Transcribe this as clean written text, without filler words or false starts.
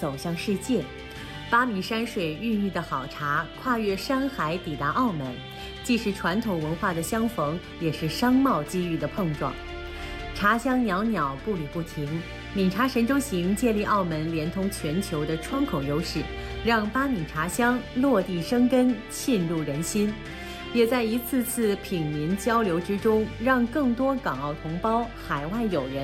走向世界。八米山水孕育的好茶，跨越山海抵达澳门，既是传统文化的相逢，也是商贸机遇的碰撞。茶香袅袅，步履不停。闽茶神州行借力澳门连通全球的窗口优势，让八闽茶香落地生根，沁入人心，也在一次次品茗交流之中，让更多港澳同胞、海外友人